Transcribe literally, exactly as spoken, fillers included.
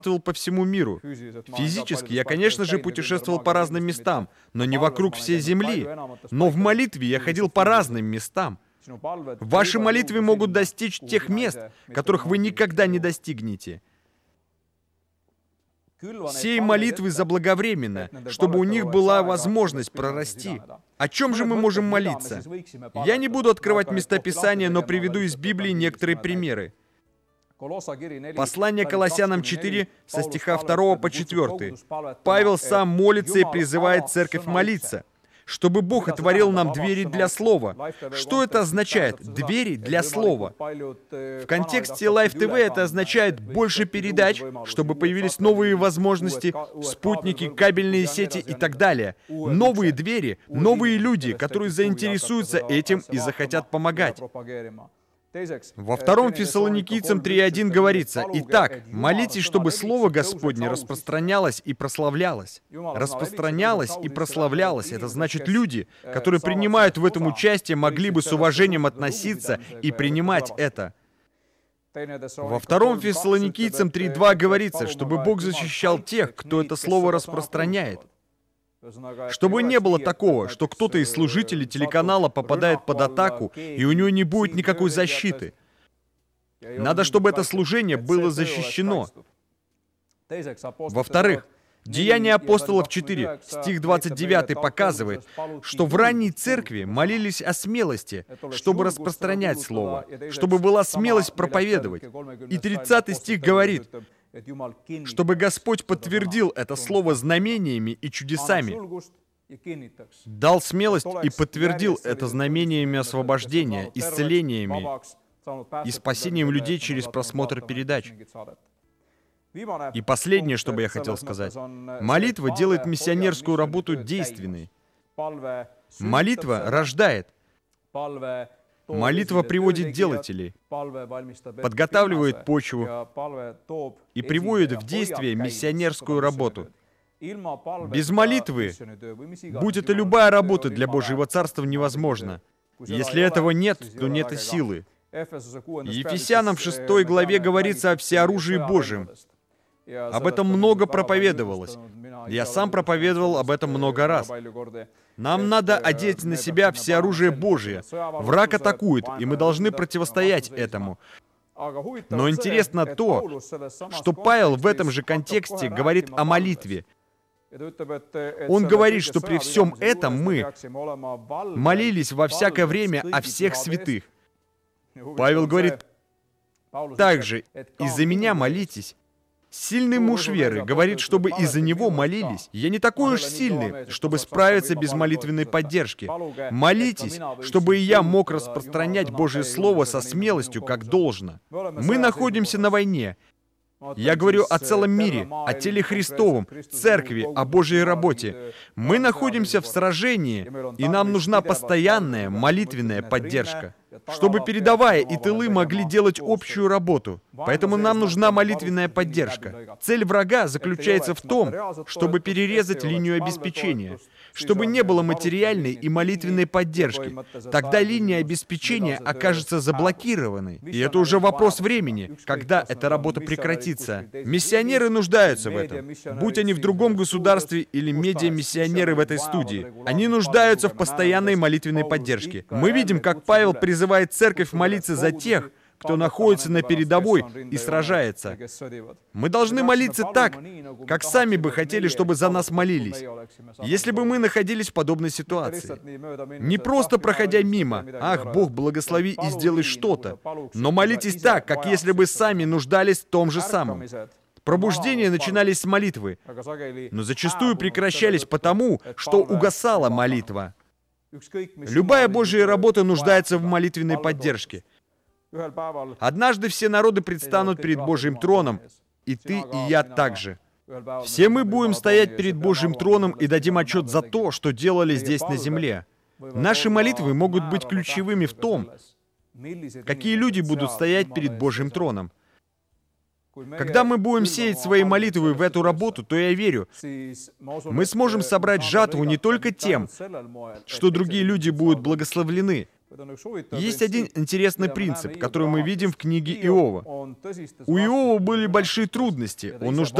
по всему миру. Физически я, конечно же, путешествовал по разным местам, но не вокруг всей земли. Но в молитве я ходил по разным местам. Ваши молитвы могут достичь тех мест, которых вы никогда не достигнете. Сей молитвы заблаговременно, чтобы у них была возможность прорасти. О чем же мы можем молиться? Я не буду открывать местописания, но приведу из Библии некоторые примеры. Послание Колоссянам четыре, со стиха второго по четвёртый. Павел сам молится и призывает церковь молиться, чтобы Бог отворил нам двери для Слова. Что это означает? Двери для Слова. В контексте Life ти ви это означает больше передач, чтобы появились новые возможности, спутники, кабельные сети и так далее. Новые двери, новые люди, которые заинтересуются этим и захотят помогать. Во втором Фессалоникийцам три один говорится: «Итак, молитесь, чтобы Слово Господне распространялось и прославлялось». Распространялось и прославлялось — это значит, люди, которые принимают в этом участие, могли бы с уважением относиться и принимать это. Во втором Фессалоникийцам три два говорится, чтобы Бог защищал тех, кто это Слово распространяет. Чтобы не было такого, что кто-то из служителей телеканала попадает под атаку, и у него не будет никакой защиты. Надо, чтобы это служение было защищено. Во-вторых, Деяния апостолов четыре, стих двадцать девятый показывает, что в ранней церкви молились о смелости, чтобы распространять Слово, чтобы была смелость проповедовать. И тридцатый стих говорит, чтобы Господь подтвердил это Слово знамениями и чудесами, дал смелость и подтвердил это знамениями освобождения, исцелениями и спасением людей через просмотр передач. И последнее, что бы я хотел сказать. Молитва делает миссионерскую работу действенной. Молитва рождает. Молитва приводит делателей, подготавливает почву и приводит в действие миссионерскую работу. Без молитвы, будь это любая работа для Божьего Царства, невозможна. Если этого нет, то нет и силы. Ефесянам в шестой главе говорится о всеоружии Божьем. Об этом много проповедовалось. Я сам проповедовал об этом много раз. Нам надо одеть на себя всеоружие Божие. Враг атакует, и мы должны противостоять этому. Но интересно то, что Павел в этом же контексте говорит о молитве. Он говорит, что при всем этом мы молились во всякое время о всех святых. Павел говорит также: «Из-за меня молитесь». Сильный муж веры говорит, чтобы из-за него молились. Я не такой уж сильный, чтобы справиться без молитвенной поддержки. Молитесь, чтобы и я мог распространять Божье Слово со смелостью, как должно. Мы находимся на войне. Я говорю о целом мире, о теле Христовом, церкви, о Божьей работе. Мы находимся в сражении, и нам нужна постоянная молитвенная поддержка, чтобы передовая и тылы могли делать общую работу. Поэтому нам нужна молитвенная поддержка. Цель врага заключается в том, чтобы перерезать линию обеспечения, чтобы не было материальной и молитвенной поддержки. Тогда линия обеспечения окажется заблокированной. И это уже вопрос времени, когда эта работа прекратится. Миссионеры нуждаются в этом. Будь они в другом государстве или медиа-миссионеры в этой студии, они нуждаются в постоянной молитвенной поддержке. Мы видим, как Павел призывает церковь молиться за тех, кто находится на передовой и сражается. Мы должны молиться так, как сами бы хотели, чтобы за нас молились, если бы мы находились в подобной ситуации. Не просто проходя мимо: «Ах, Бог, благослови и сделай что-то», но молитесь так, как если бы сами нуждались в том же самом. Пробуждения начинались с молитвы, но зачастую прекращались потому, что угасала молитва. Любая Божья работа нуждается в молитвенной поддержке. Однажды все народы предстанут перед Божьим троном, и ты, и я также. Все мы будем стоять перед Божьим троном и дадим отчет за то, что делали здесь на земле. Наши молитвы могут быть ключевыми в том, какие люди будут стоять перед Божьим троном. Когда мы будем сеять свои молитвы в эту работу, то я верю, мы сможем собрать жатву не только тем, что другие люди будут благословлены, Есть один интересный принцип, который мы видим в книге Иова. У Иова были большие трудности, он нуждался